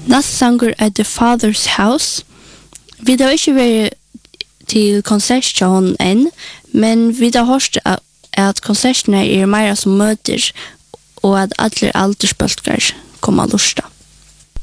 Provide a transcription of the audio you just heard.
Nästa sanger är The Father's House. Vi har inte varit till konsertshowen än, men vi har hört att konserterna är mer som möter och att alla aldersbölkar kommer att lusta.